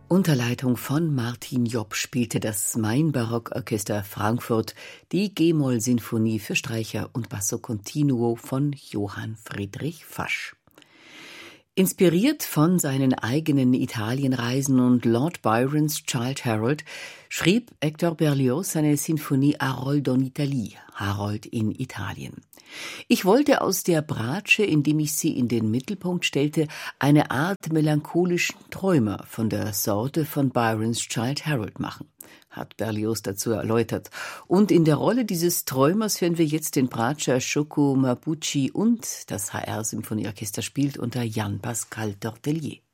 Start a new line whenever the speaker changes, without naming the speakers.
Unter Leitung von Martin Jopp spielte das Main-Barockorchester Frankfurt die G-Moll-Sinfonie für Streicher und Basso Continuo von Johann Friedrich Fasch. Inspiriert von seinen eigenen Italienreisen und Lord Byrons Childe Harold schrieb Hector Berlioz seine Sinfonie Harold en Italie, Harold in Italien. Ich wollte aus der Bratsche, indem ich sie in den Mittelpunkt stellte, eine Art melancholischen Träumer von der Sorte von Byrons Childe Harold machen, hat Berlioz dazu erläutert. Und in der Rolle dieses Träumers hören wir jetzt den Bratscher Shoko Mabuchi und das HR-Symphonieorchester spielt unter Jan Pascal Tortelier.